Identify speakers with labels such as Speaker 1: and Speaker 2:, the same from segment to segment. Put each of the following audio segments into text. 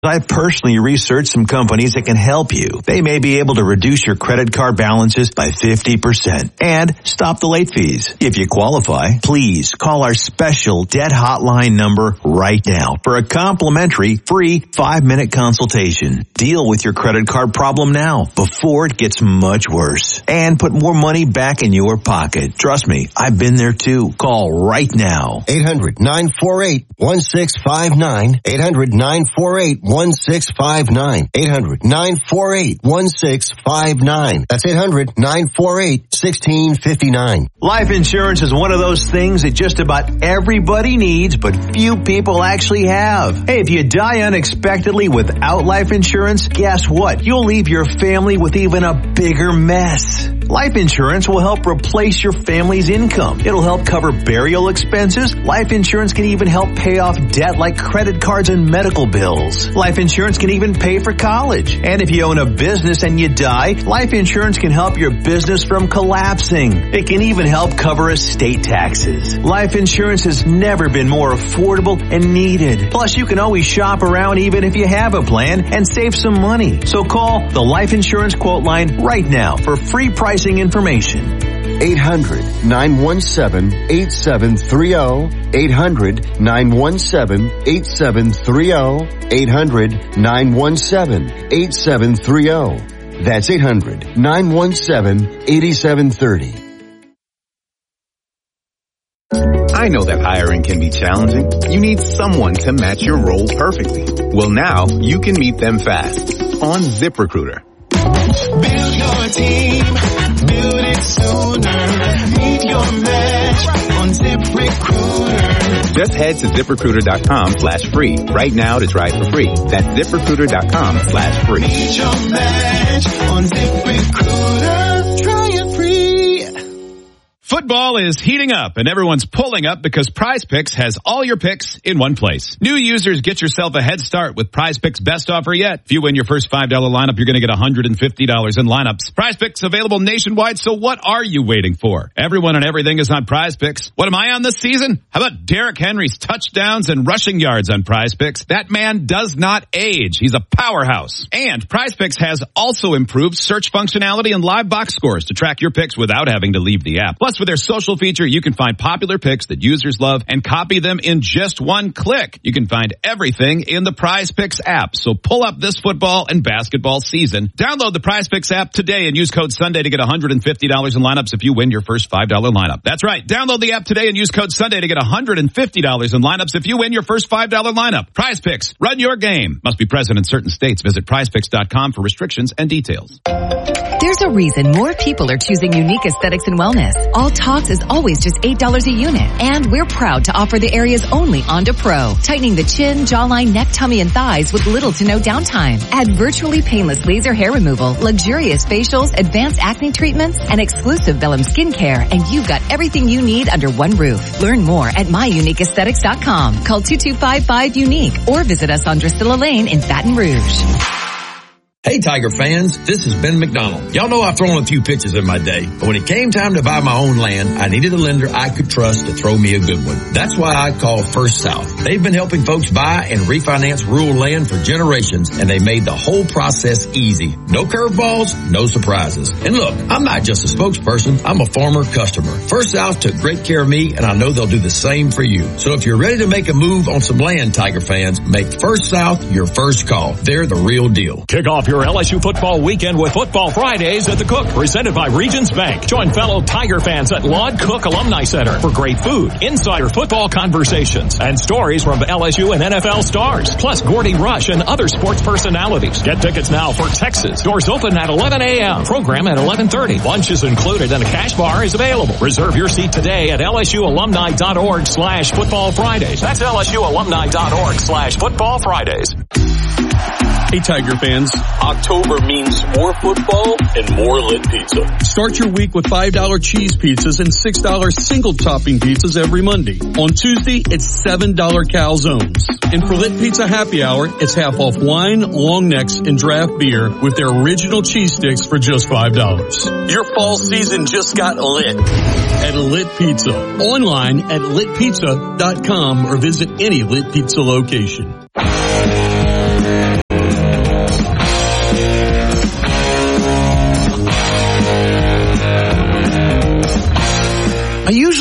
Speaker 1: I've personally researched some companies that can help you. They may be able to reduce your credit card balances by 50% and stop the late fees. If you qualify, please call our special debt hotline number right now for a complimentary free 5-minute consultation. Deal with your credit card problem now before it gets much worse and put more money back in your pocket. Trust me, I've been there too. Call right now.
Speaker 2: 800-948-1659. 800-948-1659. 800-948-1659. That's 800-948-1659.
Speaker 1: Life insurance is one of those things that just about everybody needs, but few people actually have. Hey, if you die unexpectedly without life insurance, guess what? You'll leave your family with even a bigger mess. Life insurance will help replace your family's income. It'll help cover burial expenses. Life insurance can even help pay off debt like credit cards and medical bills. Life insurance can even pay for college. And if you own a business and you die, life insurance can help your business from collapsing. It can even help cover estate taxes. Life insurance has never been more affordable and needed. Plus, you can always shop around even if you have a plan and save some money. So call the Life Insurance Quote Line right now for free pricing information.
Speaker 2: 800-917-8730. 800-917-8730. 800-917-8730. That's 800-917-8730.
Speaker 3: I know that hiring can be challenging. You need someone to match your role perfectly. Well, now you can meet them fast on ZipRecruiter.
Speaker 4: Build your team, build it sooner. Meet your match on ZipRecruiter.
Speaker 3: Just head to ZipRecruiter.com/free right now to try it for free. That's ZipRecruiter.com/free.
Speaker 4: Meet your match on ZipRecruiter. Try it free.
Speaker 5: Football is heating up and everyone's pulling up because PrizePicks has all your picks in one place. New users, get yourself a head start with PrizePicks' best offer yet. If you win your first $5 lineup, you're going to get $150 in lineups. PrizePicks available nationwide, so what are you waiting for? Everyone and everything is on PrizePicks. What am I on this season? How about Derrick Henry's touchdowns and rushing yards on PrizePicks? That man does not age. He's a powerhouse. And PrizePicks has also improved search functionality and live box scores to track your picks without having to leave the app. Plus, with their social feature, you can find popular picks that users love and copy them in just one click. You can find everything in the PrizePicks app. So pull up this football and basketball season. Download the PrizePicks app today and use code Sunday to get $150 in lineups if you win your first $5 lineup. That's right. Download the app today and use code Sunday to get $150 in lineups if you win your first $5 lineup. PrizePicks. Run your game. Must be present in certain states. Visit prizepicks.com for restrictions and details.
Speaker 6: There's a reason more people are choosing Unique Aesthetics and Wellness. All Talks is always just $8 a unit. And we're proud to offer the area's only Onda Pro. Tightening the chin, jawline, neck, tummy, and thighs with little to no downtime. Add virtually painless laser hair removal, luxurious facials, advanced acne treatments, and exclusive Bellum skincare, and you've got everything you need under one roof. Learn more at myuniqueaesthetics.com. Call 2255-UNIQUE or visit us on Drusilla Lane in Baton Rouge.
Speaker 7: Hey Tiger fans, this is Ben McDonald. Y'all know I've thrown a few pitches in my day, but when it came time to buy my own land, I needed a lender I could trust to throw me a good one. That's why I called First South. They've been helping folks buy and refinance rural land for generations, and they made the whole process easy. No curveballs, no surprises. And look, I'm not just a spokesperson, I'm a former customer. First South took great care of me, and I know they'll do the same for you. So if you're ready to make a move on some land, Tiger fans, make First South your first call. They're the real deal.
Speaker 8: Kick off your LSU football weekend with Football Fridays at the Cook, presented by Regions Bank. Join fellow Tiger fans at Lod Cook Alumni Center for great food, insider football conversations, and stories from LSU and NFL stars, plus Gordy Rush and other sports personalities. Get tickets now for Texas. Doors open at 11 a.m. Program at 11:30. Lunch is included and a cash bar is available. Reserve your seat today at lsualumni.org/Football Fridays. That's lsualumni.org/Football Fridays.
Speaker 9: Hey Tiger fans, October means more football and more Lit Pizza. Start your week with $5 cheese pizzas and $6 single topping pizzas every Monday. On Tuesday, it's $7 calzones. And for Lit Pizza Happy Hour, it's half off wine, long necks, and draft beer with their original cheese sticks for just $5. Your fall season just got lit at Lit Pizza. Online at litpizza.com or visit any Lit Pizza location.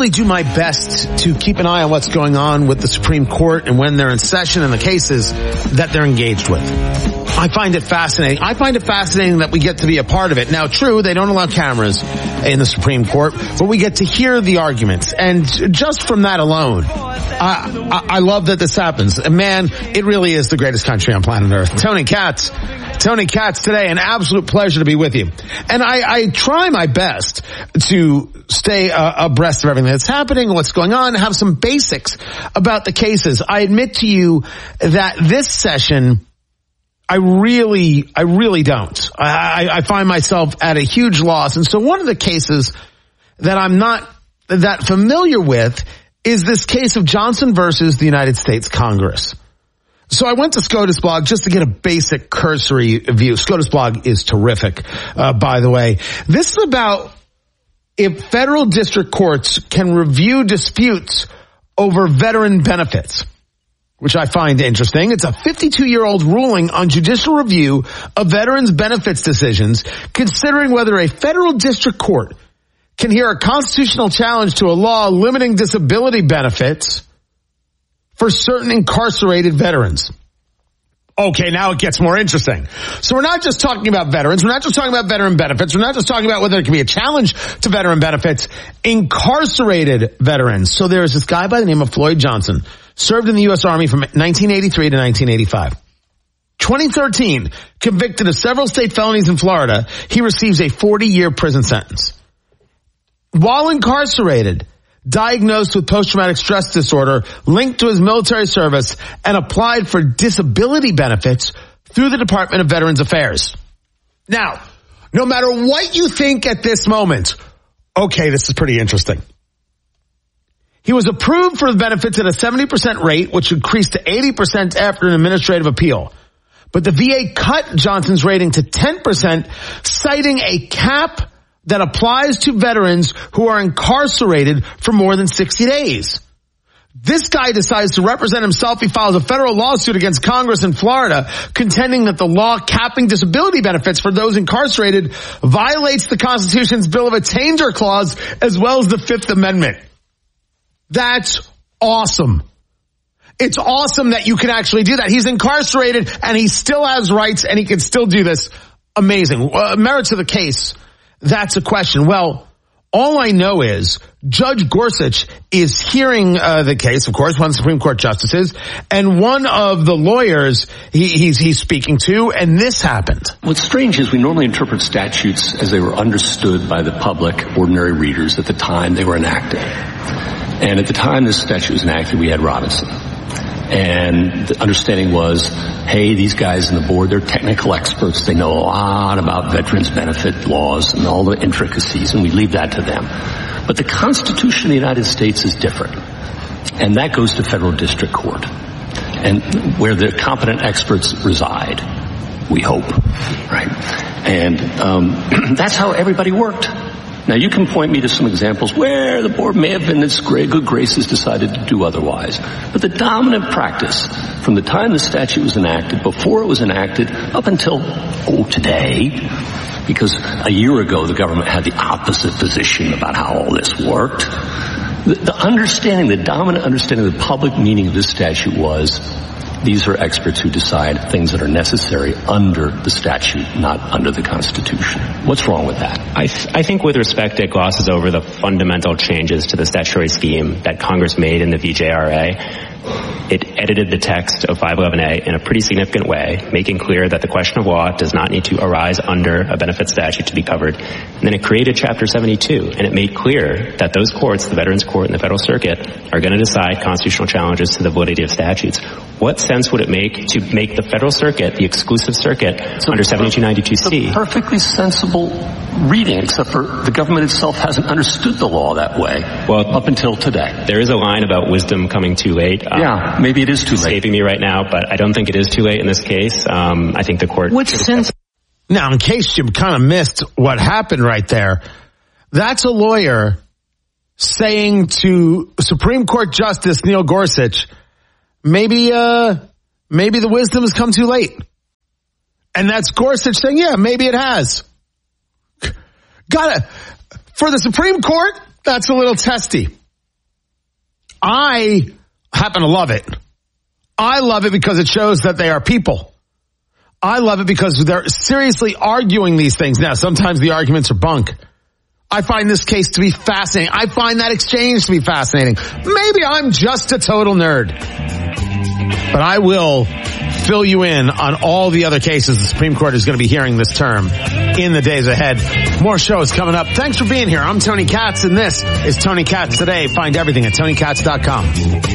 Speaker 10: usually do my best to keep an eye on what's going on with the Supreme Court and when they're in session and the cases that they're engaged with. I find it fascinating. I find it fascinating that we get to be a part of it. Now, true, they don't allow cameras in the Supreme Court, but we get to hear the arguments. And just from that alone, I love that this happens. And man, it really is the greatest country on planet Earth. Tony Katz today, an absolute pleasure to be with you. And I try my best to stay abreast of everything that's happening, what's going on, have some basics about the cases. I admit to you that this session, I really don't. I find myself at a huge loss. And so one of the cases that I'm not that familiar with is this case of Johnson versus the United States Congress. So I went to SCOTUS blog just to get a basic cursory view. SCOTUS blog is terrific, by the way. This is about if federal district courts can review disputes over veteran benefits, which I find interesting. It's a 52-year-old ruling on judicial review of veterans' benefits decisions, considering whether a federal district court can hear a constitutional challenge to a law limiting disability benefits for certain incarcerated veterans. Okay, now it gets more interesting. So we're not just talking about veterans. We're not just talking about veteran benefits. We're not just talking about whether there can be a challenge to veteran benefits. Incarcerated veterans. So there's this guy by the name of Floyd Johnson, served in the U.S. Army from 1983 to 1985. 2013, convicted of several state felonies in Florida, he receives a 40-year prison sentence. While incarcerated, diagnosed with post-traumatic stress disorder linked to his military service and applied for disability benefits through the Department of Veterans Affairs. Now, no matter what you think at this moment, okay, this is pretty interesting. He was approved for the benefits at a 70% rate, which increased to 80% after an administrative appeal. But the VA cut Johnson's rating to 10%, citing a cap that applies to veterans who are incarcerated for more than 60 days. This guy decides to represent himself. He files a federal lawsuit against Congress in Florida, contending that the law capping disability benefits for those incarcerated violates the Constitution's Bill of Attainder clause as well as the Fifth Amendment. That's awesome. It's awesome that you can actually do that. He's incarcerated and he still has rights and he can still do this. Amazing. Merits of the case. That's a question. Well, all I know is Judge Gorsuch is hearing the case, of course, one of the Supreme Court justices, and one of the lawyers he's speaking to, and this happened.
Speaker 11: What's strange is we normally interpret statutes as they were understood by the public, ordinary readers, at the time they were enacted. And at the time this statute was enacted, we had Robinson. And the understanding was, hey, these guys on the board, they're technical experts. They know a lot about veterans benefit laws and all the intricacies, and we leave that to them. But the Constitution of the United States is different. And that goes to federal district court, and where the competent experts reside, we hope, right? And that's how everybody worked. Now, you can point me to some examples where the board may have been in its good graces decided to do otherwise. But the dominant practice from the time the statute was enacted, before it was enacted, up until, today, because a year ago the government had the opposite position about how all this worked, the understanding, the dominant understanding of the public meaning of this statute was these are experts who decide things that are necessary under the statute, not under the Constitution. What's wrong with that?
Speaker 12: I think with respect, it glosses over the fundamental changes to the statutory scheme that Congress made in the VJRA. It edited the text of 511A in a pretty significant way, making clear that the question of law does not need to arise under a benefit statute to be covered. And then it created Chapter 72, and it made clear that those courts, the Veterans Court and the Federal Circuit, are going to decide constitutional challenges to the validity of statutes. What sense would it make to make the Federal Circuit the exclusive circuit under 7292C?
Speaker 11: It's a perfectly sensible reading, except for the government itself hasn't understood the law that way up until today.
Speaker 12: There is a line about wisdom coming too late.
Speaker 11: Yeah, maybe it is too late.
Speaker 12: Escaping me right now, but I don't think it is too late in this case. I think the court...
Speaker 10: Which sense? Now, in case you kind of missed what happened right there, that's a lawyer saying to Supreme Court Justice Neil Gorsuch, maybe the wisdom has come too late. And that's Gorsuch saying, yeah, maybe it has. For the Supreme Court, that's a little testy. I happen to love it. I love it because it shows that they are people. I love it because they're seriously arguing these things. Now, sometimes the arguments are bunk. I find this case to be fascinating. I find that exchange to be fascinating. Maybe I'm just a total nerd. But I will fill you in on all the other cases the Supreme Court is going to be hearing this term in the days ahead. More shows coming up. Thanks for being here. I'm Tony Katz, and this is Tony Katz Today. Find everything at TonyKatz.com.